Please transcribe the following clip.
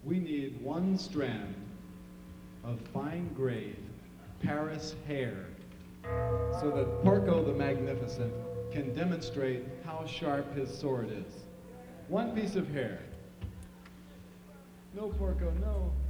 We need one strand of fine grade Paris hair so that Porco the Magnificent can demonstrate how sharp his sword is. One piece of hair. No, Porco, no.